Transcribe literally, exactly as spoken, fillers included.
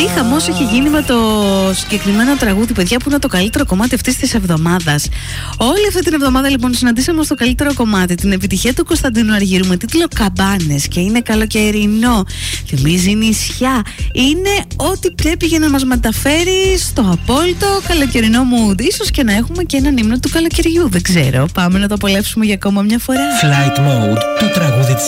χαμός έχει γίνει με το συγκεκριμένο τραγούδι, παιδιά, που είναι το καλύτερο κομμάτι αυτής της εβδομάδας. Όλη αυτή την εβδομάδα λοιπόν συναντήσαμε στο καλύτερο κομμάτι την επιτυχία του Κωνσταντίνου Αργύρου με τίτλο Καμπάνες, και είναι καλοκαιρινό, θυμίζει νησιά, είναι ό,τι πρέπει για να μας μεταφέρει στο απόλυτο καλοκαιρινό mood. Ίσως και να έχουμε και έναν ύμνο του καλοκαιριού, δεν ξέρω. Πάμε να το απολαύσουμε για ακόμα μια φορά. Flight Mode, το τραγούδι της